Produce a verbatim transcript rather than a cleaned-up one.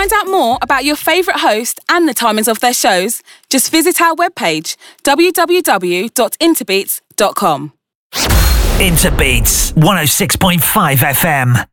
find out more about your favourite host and the timings of their shows, just visit our webpage, w w w dot interbeats dot com. Interbeats one oh six point five F M.